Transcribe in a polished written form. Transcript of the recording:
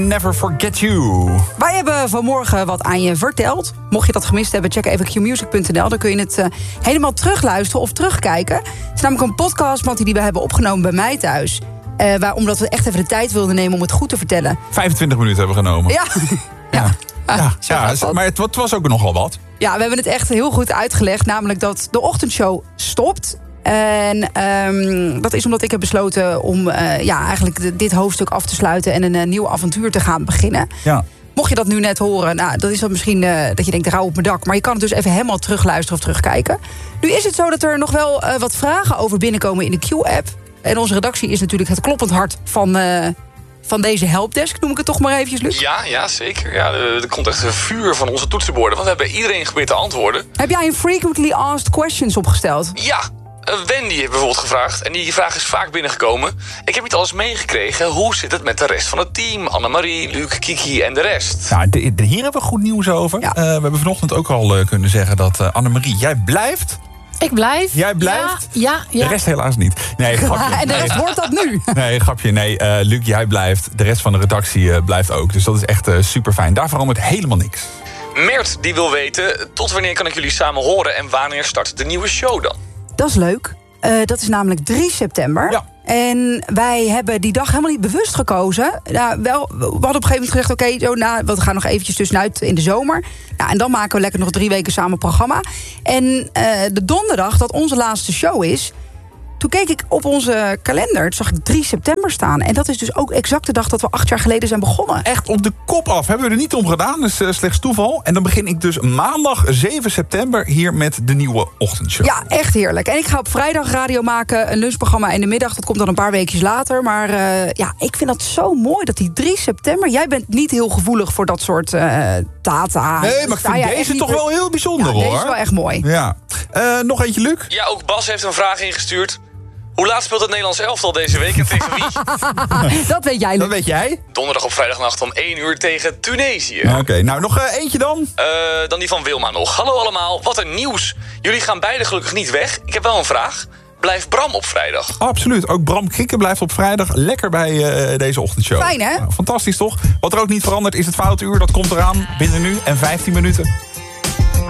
Never Forget You. Wij hebben vanmorgen wat aan je verteld. Mocht je dat gemist hebben, check even qmusic.nl. Dan kun je het helemaal terugluisteren of terugkijken. Het is namelijk een podcast, Mattie, die we hebben opgenomen bij mij thuis. Omdat we echt even de tijd wilden nemen om het goed te vertellen. 25 minuten hebben we genomen. Ja, maar het was ook nogal wat. Ja, we hebben het echt heel goed uitgelegd. Namelijk dat de ochtendshow stopt. En dat is omdat ik heb besloten om eigenlijk dit hoofdstuk af te sluiten en een nieuw avontuur te gaan beginnen. Ja. Mocht je dat nu net horen, dat is dan misschien dat je denkt, rauw op mijn dak. Maar je kan het dus even helemaal terugluisteren of terugkijken. Nu is het zo dat er nog wel wat vragen over binnenkomen in de Q-app. En onze redactie is natuurlijk het kloppend hart van deze helpdesk, noem ik het toch maar eventjes, Luc? Ja, zeker. Ja, er komt echt een vuur van onze toetsenborden. Want we hebben iedereen geprobeerd te antwoorden. Heb jij een frequently asked questions opgesteld? Ja, Wendy heeft bijvoorbeeld gevraagd. En die vraag is vaak binnengekomen. Ik heb niet alles meegekregen. Hoe zit het met de rest van het team? Annemarie, Luc, Kiki en de rest. Nou, hier hebben we goed nieuws over. Ja. We hebben vanochtend ook al kunnen zeggen dat Annemarie, jij blijft. Ik blijf. Jij blijft? Ja. De rest helaas niet. Nee, grapje. En de rest wordt dat nu. Nee, grapje. Nee, Luc, jij blijft. De rest van de redactie blijft ook. Dus dat is echt super fijn. Daar verandert helemaal niks. Mert die wil weten, tot wanneer kan ik jullie samen horen en wanneer start de nieuwe show dan? Dat is leuk. Dat is namelijk 3 september. Ja. En wij hebben die dag helemaal niet bewust gekozen. We hadden op een gegeven moment gezegd, we gaan nog eventjes tussenuit in de zomer. En dan maken we lekker nog 3 weken samen programma. En de donderdag dat onze laatste show is, toen keek ik op onze kalender, toen zag ik 3 september staan. En dat is dus ook exact de dag dat we 8 jaar geleden zijn begonnen. Echt op de kop af. Hebben we er niet om gedaan. Dus slechts toeval. En dan begin ik dus maandag 7 september hier met de nieuwe ochtendshow. Ja, echt heerlijk. En ik ga op vrijdag radio maken, een lunchprogramma in de middag. Dat komt dan een paar weekjes later. Maar ik vind dat zo mooi dat die 3 september... Jij bent niet heel gevoelig voor dat soort data. Nee, maar ik vind deze toch wel heel bijzonder, hoor. Deze is wel echt mooi. Ja. Nog eentje, Luc? Ja, ook Bas heeft een vraag ingestuurd. Hoe laat speelt het Nederlands elftal deze week en tegen wie? Dat weet jij, Luc. Dat weet jij? Donderdag op vrijdagnacht om 1 uur tegen Tunesië. Oké, nou nog eentje dan? Dan die van Wilma nog. Hallo allemaal, wat een nieuws. Jullie gaan beide gelukkig niet weg. Ik heb wel een vraag. Blijft Bram op vrijdag? Absoluut. Ook Bram Krikke blijft op vrijdag lekker bij deze ochtendshow. Fijn, hè? Nou, fantastisch, toch? Wat er ook niet verandert is het Foute Uur. Dat komt eraan binnen nu en 15 minuten.